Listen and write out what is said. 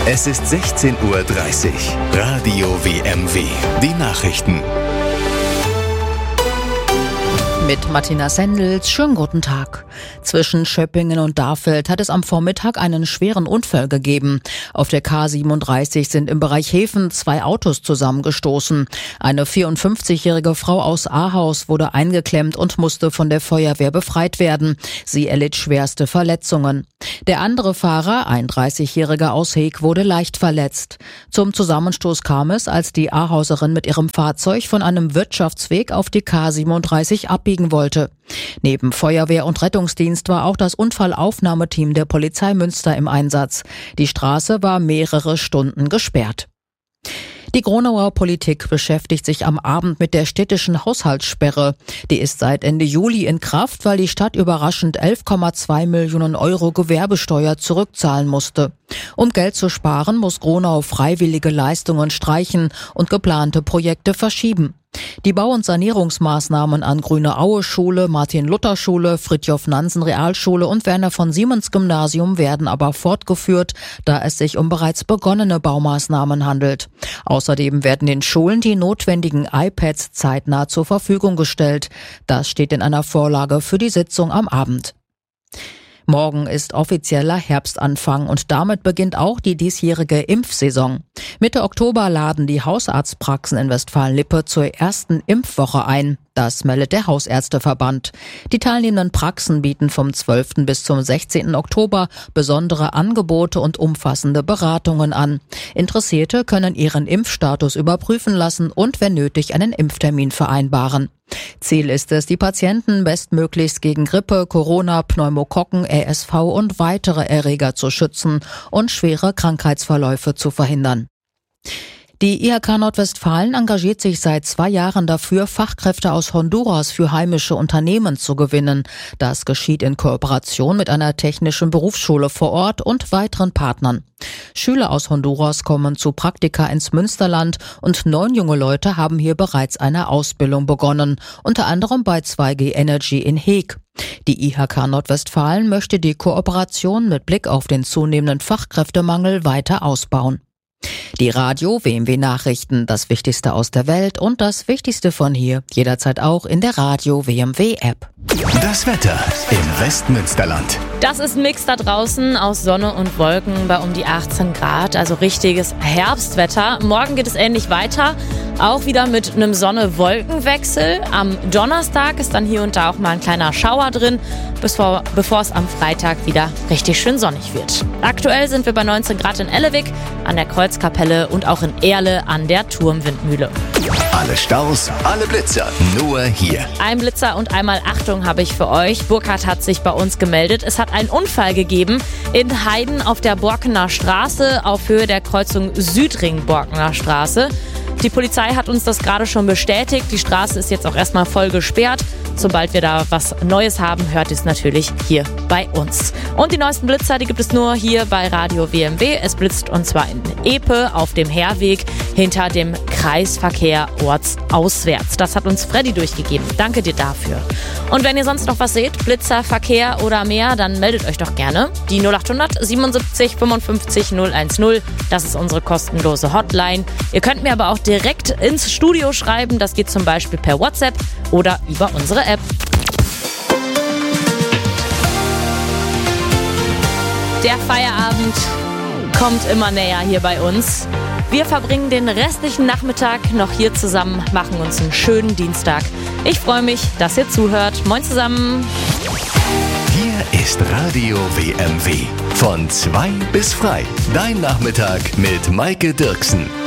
Es ist 16:30 Uhr. Radio WMW. Die Nachrichten. Mit Martina Sendels, schönen guten Tag. Zwischen Schöppingen und Darfeld hat es am Vormittag einen schweren Unfall gegeben. Auf der K37 sind im Bereich Hefen 2 Autos zusammengestoßen. Eine 54-jährige Frau aus Ahaus wurde eingeklemmt und musste von der Feuerwehr befreit werden. Sie erlitt schwerste Verletzungen. Der andere Fahrer, ein 30-jähriger aus Heeg, wurde leicht verletzt. Zum Zusammenstoß kam es, als die Ahauserin mit ihrem Fahrzeug von einem Wirtschaftsweg auf die K37 abbiegen wollte. Neben Feuerwehr und Rettungsdienst war auch das Unfallaufnahmeteam der Polizei Münster im Einsatz. Die Straße war mehrere Stunden gesperrt. Die Gronauer Politik beschäftigt sich am Abend mit der städtischen Haushaltssperre. Die ist seit Ende Juli in Kraft, weil die Stadt überraschend 11,2 Millionen Euro Gewerbesteuer zurückzahlen musste. Um Geld zu sparen, muss Gronau freiwillige Leistungen streichen und geplante Projekte verschieben. Die Bau- und Sanierungsmaßnahmen an Grüne-Aue-Schule, Martin-Luther-Schule, Fridtjof-Nansen-Realschule und Werner-von-Siemens-Gymnasium werden aber fortgeführt, da es sich um bereits begonnene Baumaßnahmen handelt. Außerdem werden den Schulen die notwendigen iPads zeitnah zur Verfügung gestellt. Das steht in einer Vorlage für die Sitzung am Abend. Morgen ist offizieller Herbstanfang und damit beginnt auch die diesjährige Impfsaison. Mitte Oktober laden die Hausarztpraxen in Westfalen-Lippe zur ersten Impfwoche ein. Das meldet der Hausärzteverband. Die teilnehmenden Praxen bieten vom 12. bis zum 16. Oktober besondere Angebote und umfassende Beratungen an. Interessierte können ihren Impfstatus überprüfen lassen und wenn nötig einen Impftermin vereinbaren. Ziel ist es, die Patienten bestmöglichst gegen Grippe, Corona, Pneumokokken, RSV und weitere Erreger zu schützen und schwere Krankheitsverläufe zu verhindern. Die IHK Nordwestfalen engagiert sich seit 2 Jahren dafür, Fachkräfte aus Honduras für heimische Unternehmen zu gewinnen. Das geschieht in Kooperation mit einer technischen Berufsschule vor Ort und weiteren Partnern. Schüler aus Honduras kommen zu Praktika ins Münsterland und 9 junge Leute haben hier bereits eine Ausbildung begonnen, unter anderem bei 2G Energy in Heeg. Die IHK Nordwestfalen möchte die Kooperation mit Blick auf den zunehmenden Fachkräftemangel weiter ausbauen. Die Radio WMW Nachrichten, das Wichtigste aus der Welt und das Wichtigste von hier, jederzeit auch in der Radio WMW App. Das Wetter im Westmünsterland. Das ist ein Mix da draußen aus Sonne und Wolken bei um die 18 Grad, also richtiges Herbstwetter. Morgen geht es ähnlich weiter, auch wieder mit einem Sonne-Wolken-Wechsel. Am Donnerstag ist dann hier und da auch mal ein kleiner Schauer drin, bevor es am Freitag wieder richtig schön sonnig wird. Aktuell sind wir bei 19 Grad in Ellewig, an der Kreuzkapelle und auch in Erle an der Turmwindmühle. Alle Staus, alle Blitzer, nur hier. Ein Blitzer und einmal Achtung habe ich für euch. Burkhard hat sich bei uns gemeldet. Es hat einen Unfall gegeben in Heiden auf der Borkener Straße auf Höhe der Kreuzung Südring-Borkener Straße. Die Polizei hat uns das gerade schon bestätigt. Die Straße ist jetzt auch erstmal voll gesperrt. Sobald wir da was Neues haben, hört ihr es natürlich hier bei uns. Und die neuesten Blitzer, die gibt es nur hier bei Radio WMW. Es blitzt und zwar in Epe auf dem Herweg hinter dem Kreisverkehr ortsauswärts. Das hat uns Freddy durchgegeben. Danke dir dafür. Und wenn ihr sonst noch was seht, Blitzer, Verkehr oder mehr, dann meldet euch doch gerne. Die 0800 77 55 010, das ist unsere kostenlose Hotline. Ihr könnt mir aber auch direkt ins Studio schreiben. Das geht zum Beispiel per WhatsApp oder über unsere App. Der Feierabend kommt immer näher hier bei uns. Wir verbringen den restlichen Nachmittag noch hier zusammen, machen uns einen schönen Dienstag. Ich freue mich, dass ihr zuhört. Moin zusammen. Hier ist Radio WMW. Von 2 bis frei. Dein Nachmittag mit Maike Dirksen.